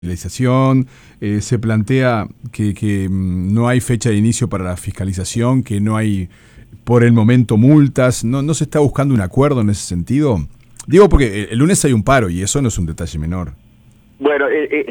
Fiscalización, se plantea que no hay fecha de inicio para la fiscalización, que no hay por el momento multas, no se está buscando un acuerdo en ese sentido. Digo porque el lunes hay un paro y eso no es un detalle menor. Bueno,